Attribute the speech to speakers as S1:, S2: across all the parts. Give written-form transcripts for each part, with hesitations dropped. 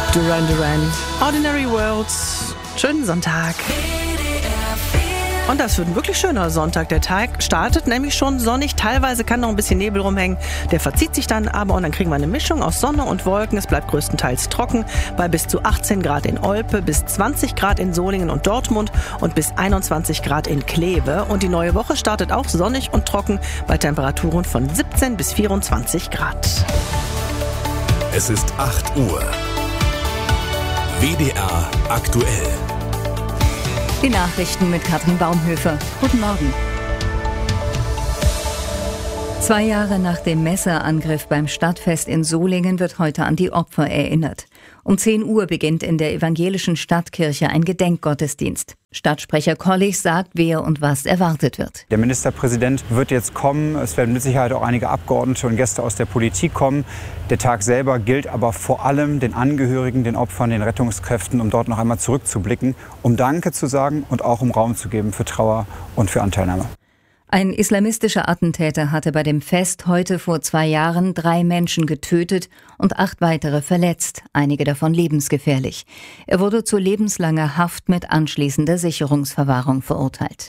S1: Duran Duran, Ordinary Worlds. Schönen Sonntag. Und das wird ein wirklich schöner Sonntag. Der Tag startet nämlich schon sonnig. Teilweise kann noch ein bisschen Nebel rumhängen. Der verzieht sich dann aber und dann kriegen wir eine Mischung aus Sonne und Wolken. Es bleibt größtenteils trocken bei bis zu 18 Grad in Olpe, bis 20 Grad in Solingen und Dortmund und bis 21 Grad in Kleve. Und die neue Woche startet auch sonnig und trocken bei Temperaturen von 17 bis 24 Grad.
S2: Es ist 8 Uhr. WDR aktuell.
S3: Die Nachrichten mit Katrin Baumhöfer. Guten Morgen. 2 Jahre nach dem Messerangriff beim Stadtfest in Solingen wird heute an die Opfer erinnert. Um 10 Uhr beginnt in der evangelischen Stadtkirche ein Gedenkgottesdienst. Stadtsprecher Kollich sagt, wer und was erwartet wird.
S4: Der Ministerpräsident wird jetzt kommen. Es werden mit Sicherheit auch einige Abgeordnete und Gäste aus der Politik kommen. Der Tag selber gilt aber vor allem den Angehörigen, den Opfern, den Rettungskräften, um dort noch einmal zurückzublicken, um Danke zu sagen und auch um Raum zu geben für Trauer und für Anteilnahme.
S3: Ein islamistischer Attentäter hatte bei dem Fest heute vor 2 Jahren 3 Menschen getötet und 8 weitere verletzt, einige davon lebensgefährlich. Er wurde zu lebenslanger Haft mit anschließender Sicherungsverwahrung verurteilt.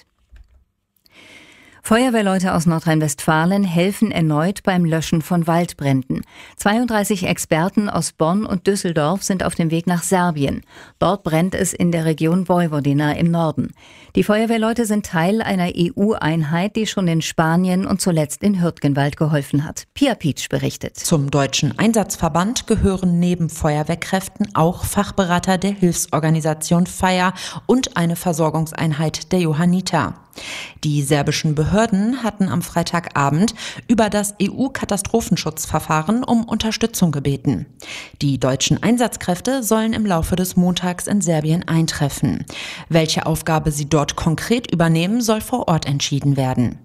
S3: Feuerwehrleute aus Nordrhein-Westfalen helfen erneut beim Löschen von Waldbränden. 32 Experten aus Bonn und Düsseldorf sind auf dem Weg nach Serbien. Dort brennt es in der Region Vojvodina im Norden. Die Feuerwehrleute sind Teil einer EU-Einheit, die schon in Spanien und zuletzt in Hürtgenwald geholfen hat. Pia Pietsch berichtet.
S5: Zum Deutschen Einsatzverband gehören neben Feuerwehrkräften auch Fachberater der Hilfsorganisation FEIA und eine Versorgungseinheit der Johanniter. Die serbischen Behörden hatten am Freitagabend über das EU-Katastrophenschutzverfahren um Unterstützung gebeten. Die deutschen Einsatzkräfte sollen im Laufe des Montags in Serbien eintreffen. Welche Aufgabe sie dort konkret übernehmen, soll vor Ort entschieden werden.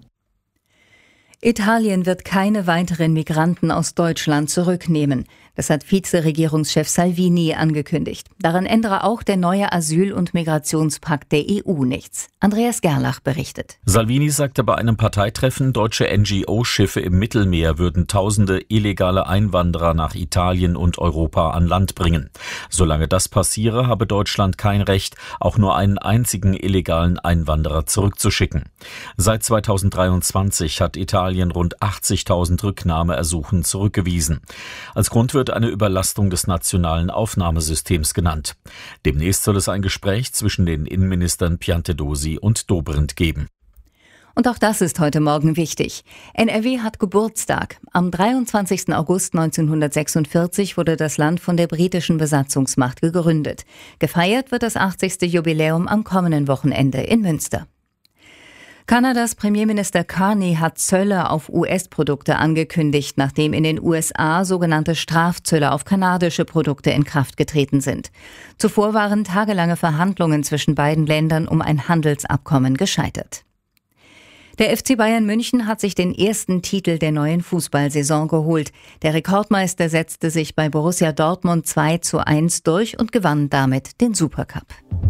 S3: Italien wird keine weiteren Migranten aus Deutschland zurücknehmen. Das hat Vizeregierungschef Salvini angekündigt. Daran ändere auch der neue Asyl- und Migrationspakt der EU nichts. Andreas Gerlach berichtet.
S6: Salvini sagte bei einem Parteitreffen, deutsche NGO-Schiffe im Mittelmeer würden Tausende illegale Einwanderer nach Italien und Europa an Land bringen. Solange das passiere, habe Deutschland kein Recht, auch nur einen einzigen illegalen Einwanderer zurückzuschicken. Seit 2023 hat Italien rund 80.000 Rücknahmeersuchen zurückgewiesen. Als Grund wird eine Überlastung des nationalen Aufnahmesystems genannt. Demnächst soll es ein Gespräch zwischen den Innenministern Piantedosi und Dobrindt geben.
S3: Und auch das ist heute Morgen wichtig. NRW hat Geburtstag. Am 23. August 1946 wurde das Land von der britischen Besatzungsmacht gegründet. Gefeiert wird das 80. Jubiläum am kommenden Wochenende in Münster. Kanadas Premierminister Carney hat Zölle auf US-Produkte angekündigt, nachdem in den USA sogenannte Strafzölle auf kanadische Produkte in Kraft getreten sind. Zuvor waren tagelange Verhandlungen zwischen beiden Ländern um ein Handelsabkommen gescheitert. Der FC Bayern München hat sich den ersten Titel der neuen Fußballsaison geholt. Der Rekordmeister setzte sich bei Borussia Dortmund 2:1 durch und gewann damit den Supercup.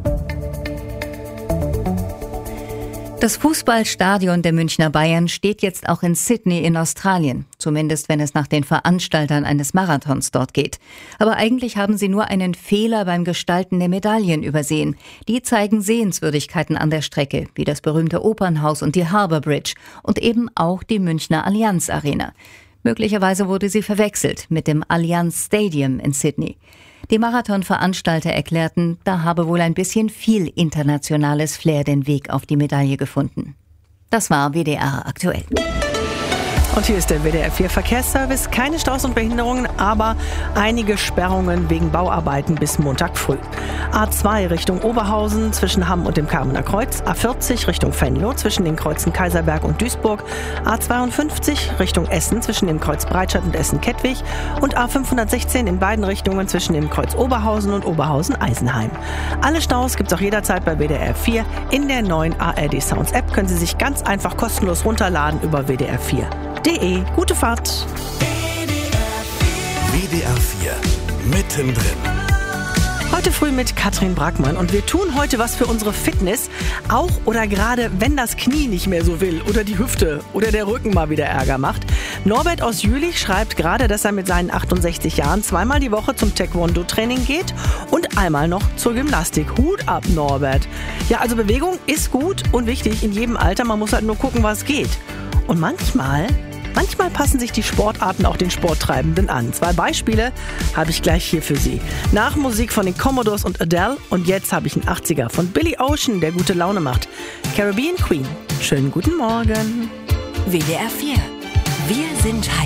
S3: Das Fußballstadion der Münchner Bayern steht jetzt auch in Sydney in Australien, zumindest wenn es nach den Veranstaltern eines Marathons dort geht. Aber eigentlich haben sie nur einen Fehler beim Gestalten der Medaillen übersehen. Die zeigen Sehenswürdigkeiten an der Strecke, wie das berühmte Opernhaus und die Harbour Bridge und eben auch die Münchner Allianz Arena. Möglicherweise wurde sie verwechselt mit dem Allianz Stadium in Sydney. Die Marathonveranstalter erklärten, da habe wohl ein bisschen viel internationales Flair den Weg auf die Medaille gefunden. Das war WDR aktuell.
S1: Und hier ist der WDR 4 Verkehrsservice. Keine Staus und Behinderungen, aber einige Sperrungen wegen Bauarbeiten bis Montag früh. A2 Richtung Oberhausen zwischen Hamm und dem Kamener Kreuz. A40 Richtung Venlo zwischen den Kreuzen Kaiserberg und Duisburg. A52 Richtung Essen zwischen dem Kreuz Breitscheid und Essen-Kettwig. Und A516 in beiden Richtungen zwischen dem Kreuz Oberhausen und Oberhausen-Eisenheim. Alle Staus gibt's auch jederzeit bei WDR 4. In der neuen ARD Sounds App können Sie sich ganz einfach kostenlos runterladen über WDR4.de. Gute Fahrt.
S2: WDR 4 mittendrin.
S1: Heute früh mit Katrin Brackmann und wir tun heute was für unsere Fitness, auch oder gerade wenn das Knie nicht mehr so will oder die Hüfte oder der Rücken mal wieder Ärger macht. Norbert aus Jülich schreibt gerade, dass er mit seinen 68 Jahren 2-mal die Woche zum Taekwondo-Training geht und einmal noch zur Gymnastik. Hut ab, Norbert. Ja, also Bewegung ist gut und wichtig in jedem Alter. Man muss halt nur gucken, was geht. Und manchmal passen sich die Sportarten auch den Sporttreibenden an. 2 Beispiele habe ich gleich hier für Sie. Nach Musik von den Commodores und Adele und jetzt habe ich einen 80er von Billy Ocean, der gute Laune macht. Caribbean Queen. Schönen guten Morgen.
S7: WDR 4. Wir sind